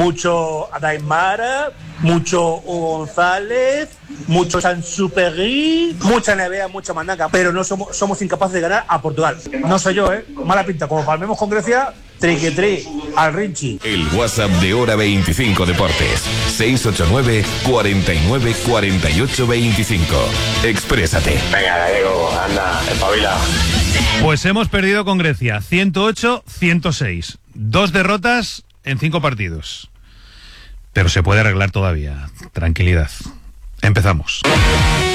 mucho Daimara, mucho González, mucho Sansupegui, mucha Nevea, mucha Mandanga, pero no somos incapaces de ganar a Portugal. No sé yo, mala pinta. Como palmemos con Grecia, triquetri al Rinchi. El WhatsApp de Hora 25 Deportes, 689 49 48 25. Exprésate. Venga, Gallego, anda, espabila. Pues hemos perdido con Grecia, 108-106. 2 derrotas en 5 partidos. Pero se puede arreglar todavía. Tranquilidad. Empezamos.